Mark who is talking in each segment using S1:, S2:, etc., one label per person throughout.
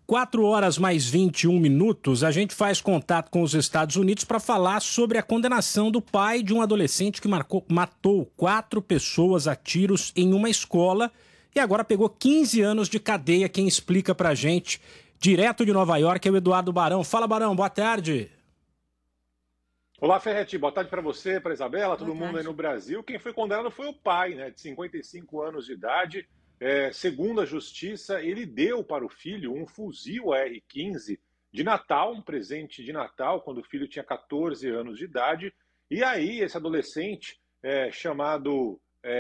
S1: 4 horas mais 21 minutos, a gente faz contato com os Estados Unidos para falar sobre a condenação do pai de um adolescente que matou 4 pessoas a tiros em uma escola e agora pegou 15 anos de cadeia. Quem explica pra gente, direto de Nova York, é o Eduardo Barão. Fala, Barão, boa tarde.
S2: Olá, Ferretti, boa tarde para você, para Isabela, todo mundo aí no Brasil. Quem foi condenado foi o pai, né, de 55 anos de idade. Segundo a justiça, ele deu para o filho um fuzil AR-15 de Natal, um presente de Natal, quando o filho tinha 14 anos de idade. E aí, esse adolescente, chamado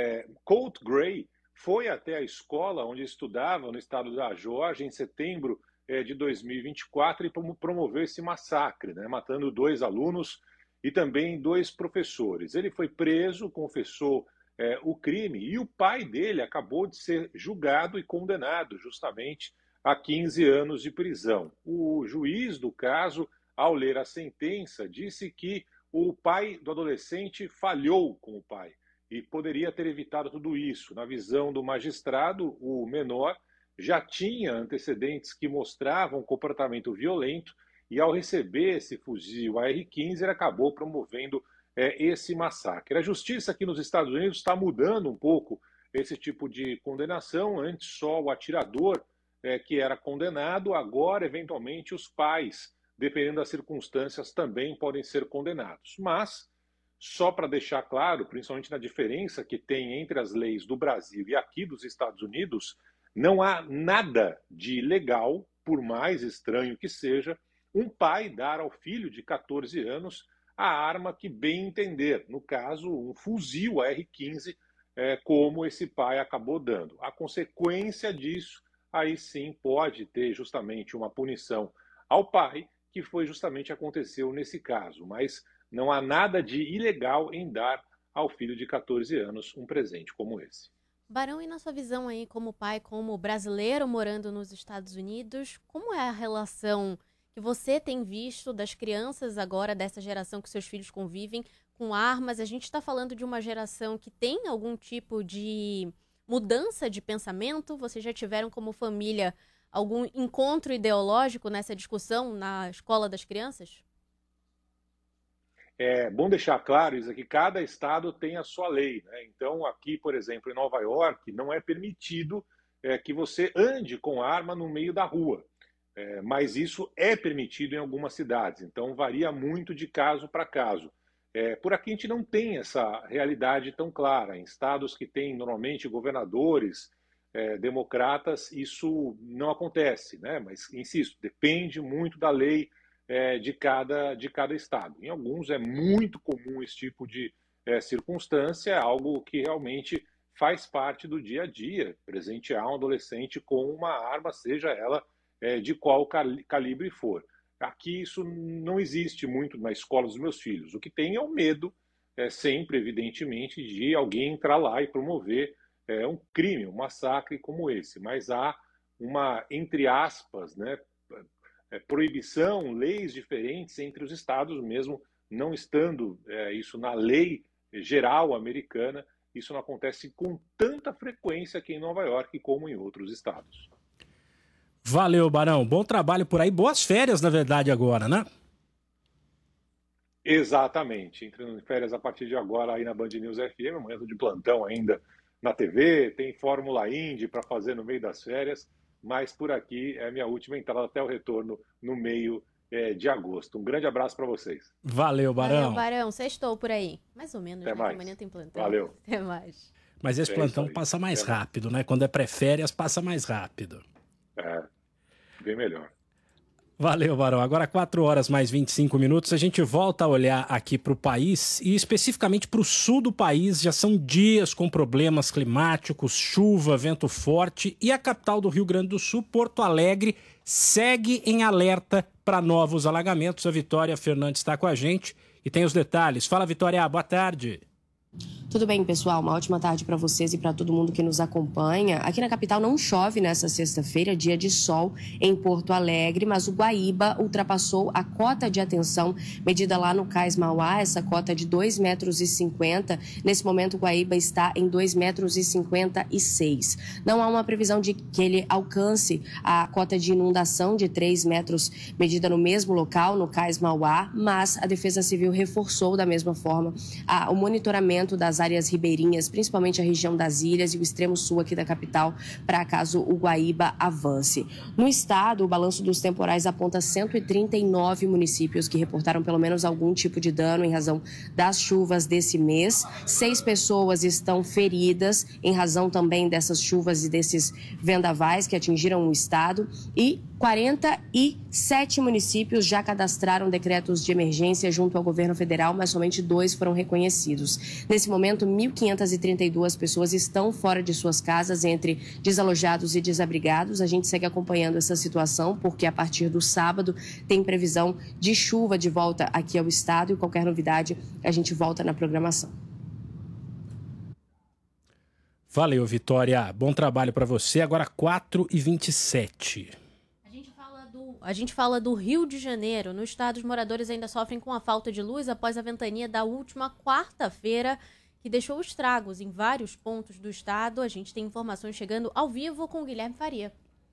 S2: Colt Gray, foi até a escola onde estudava, no estado da Geórgia, em setembro de 2024, e promoveu esse massacre, né, matando 2 alunos e também 2 professores. Ele foi preso, confessou o crime, e o pai dele acabou de ser julgado e condenado justamente a 15 anos de prisão. O juiz do caso, ao ler a sentença, disse que o pai do adolescente falhou com o pai e poderia ter evitado tudo isso. Na visão do magistrado, o menor já tinha antecedentes que mostravam comportamento violento e, ao receber esse fuzil AR-15, ele acabou promovendo esse massacre. A justiça aqui nos Estados Unidos está mudando um pouco esse tipo de condenação. Antes só o atirador que era condenado, agora eventualmente os pais, dependendo das circunstâncias, também podem ser condenados. Mas, só para deixar claro, principalmente na diferença que tem entre as leis do Brasil e aqui dos Estados Unidos, não há nada de ilegal, por mais estranho que seja, um pai dar ao filho de 14 anos a arma que bem entender, no caso, um fuzil AR-15, como esse pai acabou dando. A consequência disso, aí sim, pode ter justamente uma punição ao pai, que foi justamente o que aconteceu nesse caso. Mas não há nada de ilegal em dar ao filho de 14 anos um presente como esse.
S3: Barão, e na sua visão aí como pai, como brasileiro morando nos Estados Unidos, como é a relação que você tem visto das crianças agora, dessa geração que seus filhos convivem com armas? A gente está falando de uma geração que tem algum tipo de mudança de pensamento? Vocês já tiveram como família algum encontro ideológico nessa discussão na escola das crianças?
S2: É bom deixar claro isso aqui, cada estado tem a sua lei, né? Então, aqui, por exemplo, em Nova York, não é permitido que você ande com arma no meio da rua. Mas isso é permitido em algumas cidades, então varia muito de caso para caso. Por aqui a gente não tem essa realidade tão clara. Em estados que têm normalmente governadores democratas, isso não acontece, né? Mas, insisto, depende muito da lei de cada estado. Em alguns é muito comum esse tipo de circunstância, algo que realmente faz parte do dia a dia, presentear um adolescente com uma arma, seja ela de qual calibre for. Aqui isso não existe muito na escola dos meus filhos. O que tem é o medo, sempre, evidentemente, de alguém entrar lá e promover um crime, um massacre como esse. Mas há uma, entre aspas, né, proibição, leis diferentes entre os estados, mesmo não estando isso na lei geral americana. Isso não acontece com tanta frequência aqui em Nova York como em outros estados.
S1: Valeu, Barão. Bom trabalho por aí. Boas férias, na verdade, agora, né?
S2: Exatamente. Entrando em férias a partir de agora aí na Band News FM. Amanhã estou de plantão ainda na TV. Tem Fórmula Indy para fazer no meio das férias. Mas por aqui é a minha última entrada até o retorno no meio de agosto. Um grande abraço para vocês.
S1: Valeu, Barão.
S3: Valeu, Barão. Sextou por aí. Mais ou menos,
S2: Até
S3: né?
S2: mais.
S3: Amanhã tem plantão.
S2: Valeu.
S3: Até mais.
S1: Mas esse plantão passa mais rápido, né? Quando é pré-férias, passa mais rápido.
S2: Bem melhor.
S1: Valeu, Barão. Agora 4 horas mais 25 minutos, a gente volta a olhar aqui para o país e especificamente para o sul do país. Já são dias com problemas climáticos, chuva, vento forte e a capital do Rio Grande do Sul, Porto Alegre, segue em alerta para novos alagamentos. A Vitória Fernandes está com a gente e tem os detalhes. Fala, Vitória, boa tarde.
S4: Tudo bem, pessoal? Uma ótima tarde para vocês e para todo mundo que nos acompanha. Aqui na capital não chove nessa sexta-feira, dia de sol em Porto Alegre, mas o Guaíba ultrapassou a cota de atenção medida lá no Cais Mauá, essa cota de 2,50 metros. Nesse momento, o Guaíba está em 2,56 metros. Não há uma previsão de que ele alcance a cota de inundação de 3 metros medida no mesmo local, no Cais Mauá, mas a Defesa Civil reforçou da mesma forma o monitoramento das áreas ribeirinhas, principalmente a região das ilhas e o extremo sul aqui da capital, para caso o Guaíba avance. No estado, o balanço dos temporais aponta 139 municípios que reportaram pelo menos algum tipo de dano em razão das chuvas desse mês. 6 pessoas estão feridas em razão também dessas chuvas e desses vendavais que atingiram o estado, e 47 municípios já cadastraram decretos de emergência junto ao governo federal, mas somente 2 foram reconhecidos. Nesse momento, 1.532 pessoas estão fora de suas casas, entre desalojados e desabrigados. A gente segue acompanhando essa situação, porque a partir do sábado tem previsão de chuva de volta aqui ao estado, e qualquer novidade a gente volta na programação.
S1: Valeu, Vitória. Bom trabalho para você. Agora 4h27.
S3: A gente fala do Rio de Janeiro. No estado, os moradores ainda sofrem com a falta de luz após a ventania da última quarta-feira, que deixou estragos em vários pontos do estado. A gente tem informações chegando ao vivo com o Guilherme Faria.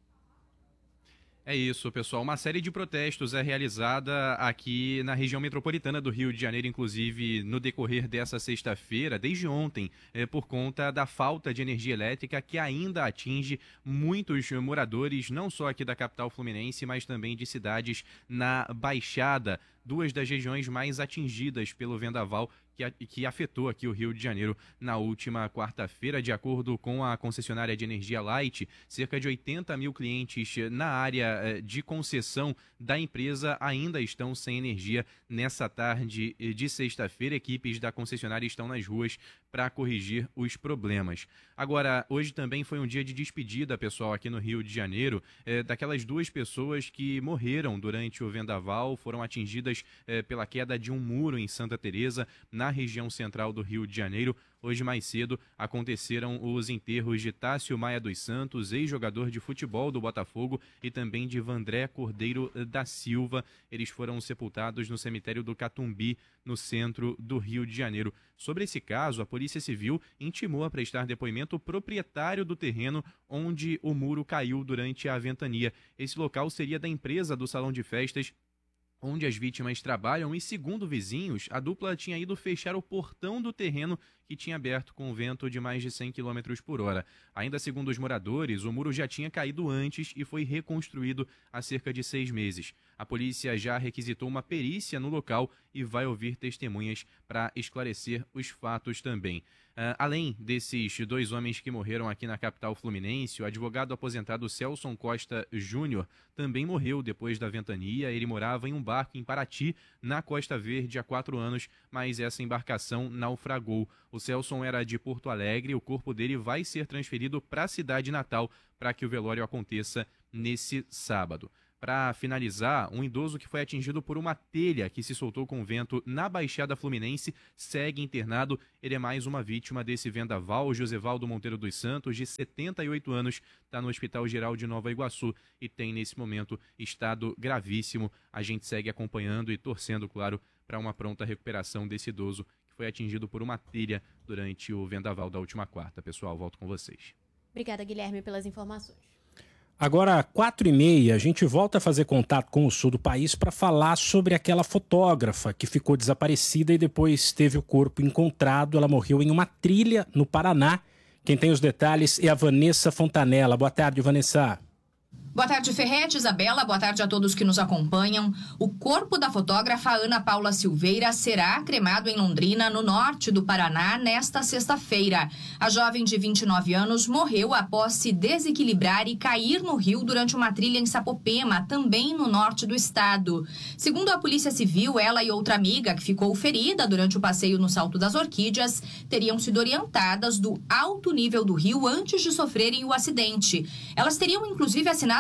S5: É isso, pessoal. Uma série de protestos é realizada aqui na região metropolitana do Rio de Janeiro, inclusive no decorrer dessa sexta-feira, desde ontem, por conta da falta de energia elétrica que ainda atinge muitos moradores, não só aqui da capital fluminense, mas também de cidades na Baixada, 2 das regiões mais atingidas pelo vendaval que afetou aqui o Rio de Janeiro na última quarta-feira. De acordo com a concessionária de energia Light, cerca de 80 mil clientes na área de concessão da empresa ainda estão sem energia nessa tarde de sexta-feira. Equipes da concessionária estão nas ruas para corrigir os problemas. Agora, hoje também foi um dia de despedida, pessoal, aqui no Rio de Janeiro, daquelas 2 pessoas que morreram durante o vendaval, foram atingidas pela queda de um muro em Santa Teresa, na região central do Rio de Janeiro. Hoje, mais cedo, aconteceram os enterros de Tássio Maia dos Santos, ex-jogador de futebol do Botafogo, e também de Vandré Cordeiro da Silva. Eles foram sepultados no cemitério do Catumbi, no centro do Rio de Janeiro. Sobre esse caso, a Polícia Civil intimou a prestar depoimento o proprietário do terreno onde o muro caiu durante a ventania. Esse local seria da empresa do salão de festas onde as vítimas trabalham, e segundo vizinhos, a dupla tinha ido fechar o portão do terreno que tinha aberto com vento de mais de 100 km por hora. Ainda segundo os moradores, o muro já tinha caído antes e foi reconstruído há cerca de 6 meses. A polícia já requisitou uma perícia no local e vai ouvir testemunhas para esclarecer os fatos também. Além desses 2 homens que morreram aqui na capital fluminense, o advogado aposentado Celson Costa Júnior também morreu depois da ventania. Ele morava em um barco em Paraty, na Costa Verde, há 4 anos, mas essa embarcação naufragou. O Celson era de Porto Alegre, o corpo dele vai ser transferido para a cidade natal para que o velório aconteça nesse sábado. Para finalizar, um idoso que foi atingido por uma telha que se soltou com vento na Baixada Fluminense segue internado. Ele é mais uma vítima desse vendaval. Josevaldo Monteiro dos Santos, de 78 anos, está no Hospital Geral de Nova Iguaçu e tem, nesse momento, estado gravíssimo. A gente segue acompanhando e torcendo, claro, para uma pronta recuperação desse idoso que foi atingido por uma telha durante o vendaval da última quarta. Pessoal, volto com vocês.
S3: Obrigada, Guilherme, pelas informações.
S1: Agora, 4h30, a gente volta a fazer contato com o sul do país para falar sobre aquela fotógrafa que ficou desaparecida e depois teve o corpo encontrado. Ela morreu em uma trilha no Paraná. Quem tem os detalhes é a Vanessa Fontanella. Boa tarde, Vanessa.
S6: Boa tarde, Ferretti, Isabela. Boa tarde a todos que nos acompanham. O corpo da fotógrafa Ana Paula Silveira será cremado em Londrina, no norte do Paraná, nesta sexta-feira. A jovem de 29 anos morreu após se desequilibrar e cair no rio durante uma trilha em Sapopema, também no norte do estado. Segundo a Polícia Civil, ela e outra amiga, que ficou ferida durante o passeio no Salto das Orquídeas, teriam sido orientadas do alto nível do rio antes de sofrerem o acidente. Elas teriam, inclusive, assinado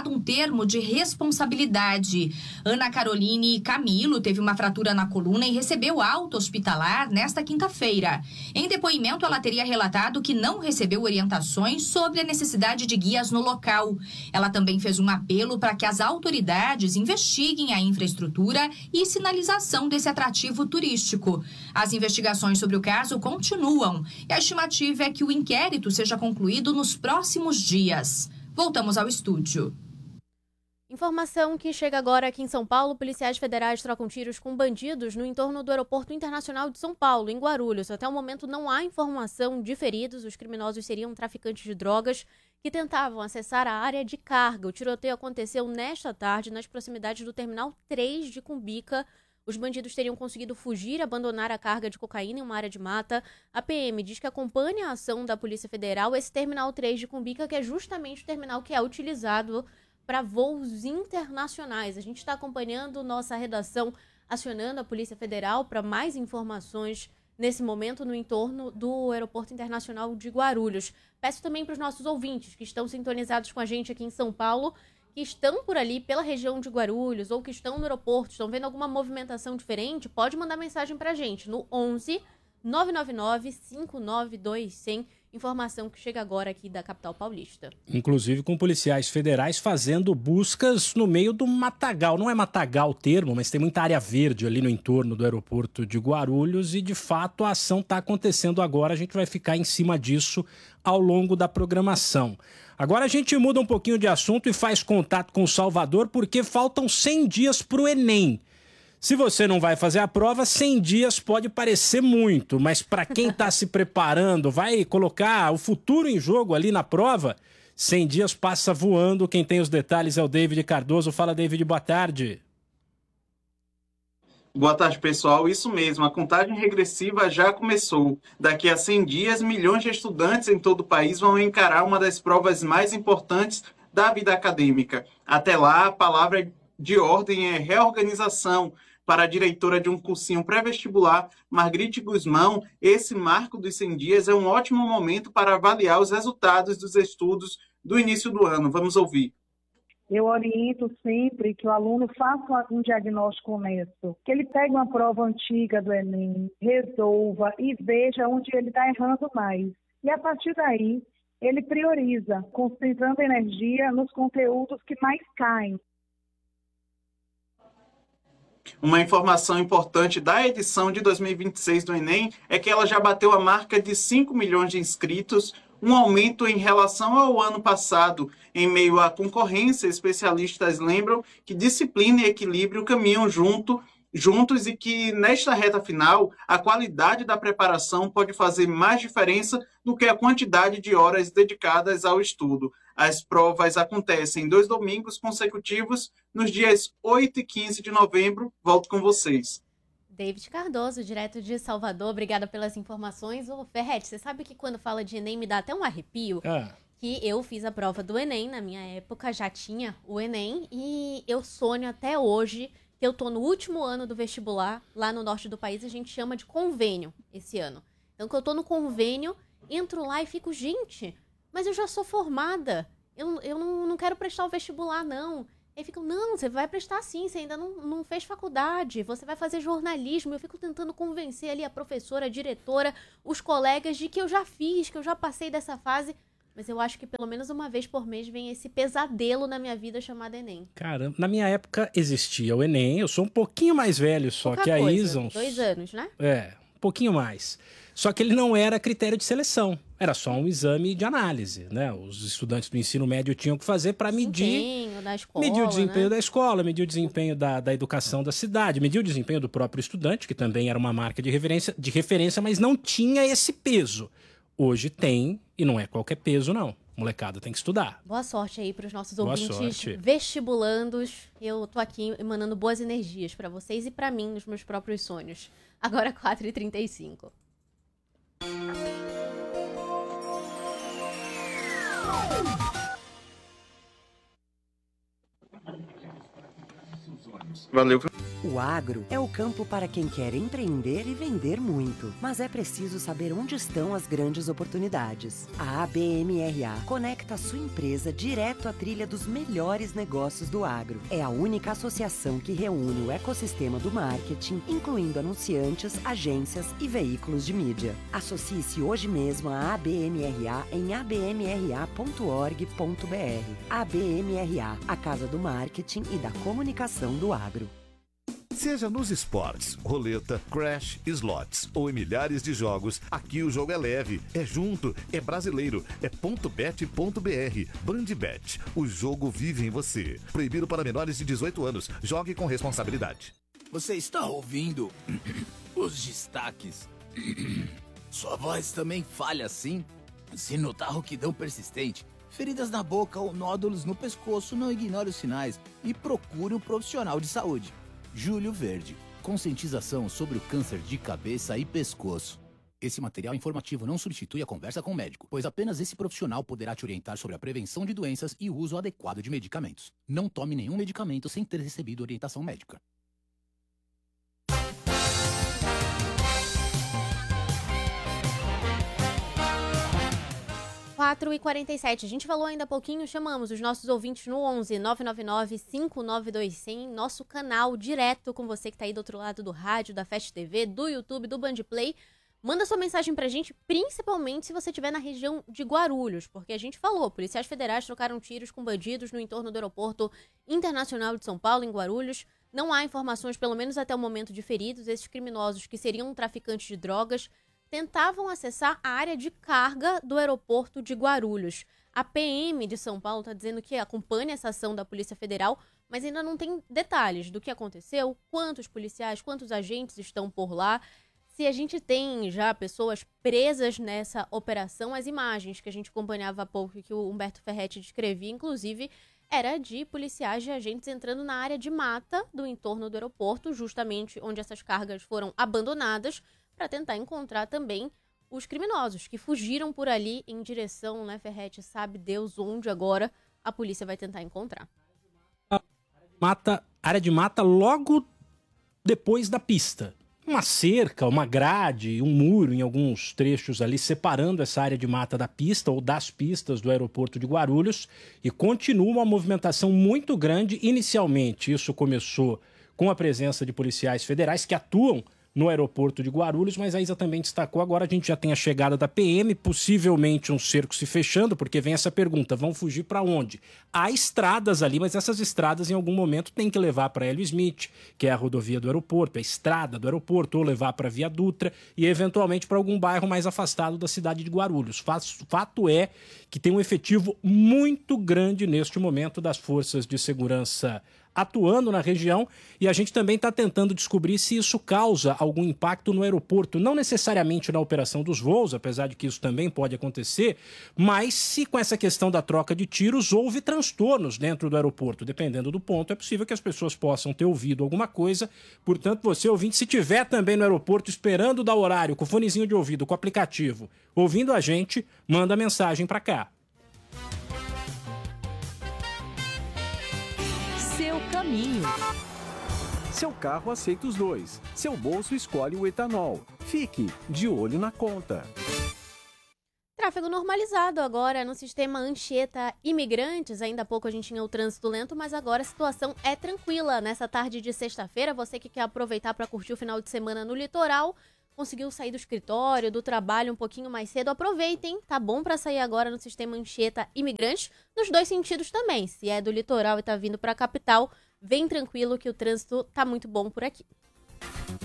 S6: assinado um termo de responsabilidade. Ana Caroline Camilo teve uma fratura na coluna e recebeu alta hospitalar nesta quinta-feira. Em depoimento, ela teria relatado que não recebeu orientações sobre a necessidade de guias no local. Ela também fez um apelo para que as autoridades investiguem a infraestrutura e sinalização desse atrativo turístico. As investigações sobre o caso continuam e a estimativa é que o inquérito seja concluído nos próximos dias. Voltamos ao estúdio.
S3: Informação que chega agora aqui em São Paulo. Policiais federais trocam tiros com bandidos no entorno do Aeroporto Internacional de São Paulo, em Guarulhos. Até o momento não há informação de feridos. Os criminosos seriam traficantes de drogas que tentavam acessar a área de carga. O tiroteio aconteceu nesta tarde nas proximidades do Terminal 3 de Cumbica. Os bandidos teriam conseguido fugir e abandonar a carga de cocaína em uma área de mata. A PM diz que acompanha a ação da Polícia Federal. Esse Terminal 3 de Cumbica, que é justamente o terminal que é utilizado para voos internacionais. A gente está acompanhando nossa redação, acionando a Polícia Federal para mais informações nesse momento no entorno do Aeroporto Internacional de Guarulhos. Peço também para os nossos ouvintes que estão sintonizados com a gente aqui em São Paulo, que estão por ali pela região de Guarulhos ou que estão no aeroporto, estão vendo alguma movimentação diferente, pode mandar mensagem pra gente no 11 999 592 100, informação que chega agora aqui da capital paulista.
S1: Inclusive com policiais federais fazendo buscas no meio do matagal. Não é matagal o termo, mas tem muita área verde ali no entorno do aeroporto de Guarulhos e, de fato, a ação está acontecendo agora. A gente vai ficar em cima disso ao longo da programação. Agora a gente muda um pouquinho de assunto e faz contato com Salvador, porque faltam 100 dias para o Enem. Se você não vai fazer a prova, 100 dias pode parecer muito, mas para quem está se preparando, vai colocar o futuro em jogo ali na prova, 100 dias passa voando. Quem tem os detalhes é o David Cardoso. Fala, David, boa tarde.
S7: Boa tarde, pessoal. Isso mesmo, a contagem regressiva já começou. Daqui a 100 dias, milhões de estudantes em todo o país vão encarar uma das provas mais importantes da vida acadêmica. Até lá, a palavra de ordem é reorganização. Para a diretora de um cursinho pré-vestibular, Margrite Guzmão, esse marco dos 100 dias é um ótimo momento para avaliar os resultados dos estudos do início do ano. Vamos ouvir.
S8: Eu oriento sempre que o aluno faça um diagnóstico honesto, que ele pegue uma prova antiga do Enem, resolva e veja onde ele está errando mais. E a partir daí, ele prioriza, concentrando energia nos conteúdos que mais caem.
S7: Uma informação importante da edição de 2026 do Enem é que ela já bateu a marca de 5 milhões de inscritos, um aumento em relação ao ano passado. Em meio à concorrência, especialistas lembram que disciplina e equilíbrio caminham juntos e que, nesta reta final, a qualidade da preparação pode fazer mais diferença do que a quantidade de horas dedicadas ao estudo. As provas acontecem 2 domingos consecutivos, nos dias 8 e 15 de novembro. Volto com vocês.
S3: David Cardoso, direto de Salvador, obrigada pelas informações. Ô, Ferretti, você sabe que quando fala de Enem me dá até um arrepio? Que eu fiz a prova do Enem, na minha época já tinha o Enem, e eu sonho até hoje que eu tô no último ano do vestibular, lá no norte do país, a gente chama de convênio esse ano. Então, que eu tô no convênio, entro lá e fico, gente, mas eu já sou formada, eu não quero prestar o vestibular, não. Aí ficam, não, você vai prestar sim, você ainda não fez faculdade, você vai fazer jornalismo. Eu fico tentando convencer ali a professora, a diretora, os colegas de que eu já fiz, que eu já passei dessa fase. Mas eu acho que pelo menos uma vez por mês vem esse pesadelo na minha vida chamado Enem.
S1: Caramba, na minha época existia o Enem, eu sou um pouquinho mais velho só
S3: Pouca
S1: que a
S3: coisa,
S1: Isa.
S3: 2 anos, né?
S1: Um pouquinho mais. Só que ele não era critério de seleção, era só um exame de análise, né? Os estudantes do ensino médio tinham que fazer para medir o desempenho da escola, medir o desempenho da educação da cidade, medir o desempenho do próprio estudante, que também era uma marca de referência, mas não tinha esse peso. Hoje tem, e não é qualquer peso, não. Molecada tem que estudar.
S3: Boa sorte aí para os nossos ouvintes vestibulandos. Eu tô aqui emanando boas energias para vocês e para mim nos meus próprios sonhos. Agora 4h35.
S7: Valeu.
S9: O agro é o campo para quem quer empreender e vender muito, mas é preciso saber onde estão as grandes oportunidades. A ABMRA conecta a sua empresa direto à trilha dos melhores negócios do agro. É a única associação que reúne o ecossistema do marketing, incluindo anunciantes, agências e veículos de mídia. Associe-se hoje mesmo à ABMRA em abmra.org.br. ABMRA, a casa do marketing e da comunicação do agro.
S10: Seja nos esportes, roleta, crash, slots ou em milhares de jogos, aqui o jogo é leve, é junto, é brasileiro, é .bet.br. Bandbet, o jogo vive em você. Proibido para menores de 18 anos. Jogue com responsabilidade.
S11: Você está ouvindo os destaques? Sua voz também falha assim? Se notar rouquidão persistente, feridas na boca ou nódulos no pescoço, não ignore os sinais e procure um profissional de saúde. Júlio Verde, conscientização sobre o câncer de cabeça e pescoço. Esse material informativo não substitui a conversa com o médico, pois apenas esse profissional poderá te orientar sobre a prevenção de doenças e o uso adequado de medicamentos. Não tome nenhum medicamento sem ter recebido orientação médica.
S3: Quatro e 47. A gente falou ainda há pouquinho, chamamos os nossos ouvintes no 11 999 592 100, nosso canal direto com você que tá aí do outro lado do rádio, da Fast TV, do YouTube, do Bandplay. Manda sua mensagem pra gente, principalmente se você estiver na região de Guarulhos, porque a gente falou, policiais federais trocaram tiros com bandidos no entorno do Aeroporto Internacional de São Paulo, em Guarulhos. Não há informações, pelo menos até o momento, de feridos. Esses criminosos, que seriam traficantes de drogas, tentavam acessar a área de carga do aeroporto de Guarulhos. A PM de São Paulo está dizendo que acompanha essa ação da Polícia Federal, mas ainda não tem detalhes do que aconteceu, quantos policiais, quantos agentes estão por lá, se a gente tem já pessoas presas nessa operação. As imagens que a gente acompanhava há pouco, que o Humberto Ferretti descrevia, inclusive, era de policiais e agentes entrando na área de mata do entorno do aeroporto, justamente onde essas cargas foram abandonadas, para tentar encontrar também os criminosos que fugiram por ali em direção, né, Ferretti? Sabe Deus onde agora a polícia vai tentar encontrar.
S1: Área de mata logo depois da pista. Uma cerca, uma grade, um muro em alguns trechos ali, separando essa área de mata da pista ou das pistas do aeroporto de Guarulhos, e continua uma movimentação muito grande. Inicialmente, isso começou com a presença de policiais federais que atuam no aeroporto de Guarulhos, mas a Isa também destacou, agora a gente já tem a chegada da PM, possivelmente um cerco se fechando, porque vem essa pergunta, vão fugir para onde? Há estradas ali, mas essas estradas em algum momento tem que levar para Hélio Smith, que é a rodovia do aeroporto, a estrada do aeroporto, ou levar para Via Dutra e eventualmente para algum bairro mais afastado da cidade de Guarulhos. Fato é que tem um efetivo muito grande neste momento das forças de segurança atuando na região, e a gente também está tentando descobrir se isso causa algum impacto no aeroporto, não necessariamente na operação dos voos, apesar de que isso também pode acontecer, mas se com essa questão da troca de tiros houve transtornos dentro do aeroporto. Dependendo do ponto, é possível que as pessoas possam ter ouvido alguma coisa. Portanto, você, ouvinte, se tiver também no aeroporto esperando dar horário, com o fonezinho de ouvido, com o aplicativo, ouvindo a gente, manda mensagem para cá.
S12: Seu caminho. Seu carro aceita os dois. Seu bolso escolhe o etanol. Fique de olho na conta.
S3: Tráfego normalizado agora no sistema Anchieta Imigrantes. Ainda há pouco a gente tinha o trânsito lento, mas agora a situação é tranquila. Nessa tarde de sexta-feira, você que quer aproveitar para curtir o final de semana no litoral, conseguiu sair do escritório, do trabalho um pouquinho mais cedo, aproveitem, tá bom para sair agora no sistema Anchieta Imigrantes, nos dois sentidos também. Se é do litoral e tá vindo para a capital, vem tranquilo que o trânsito tá muito bom por aqui.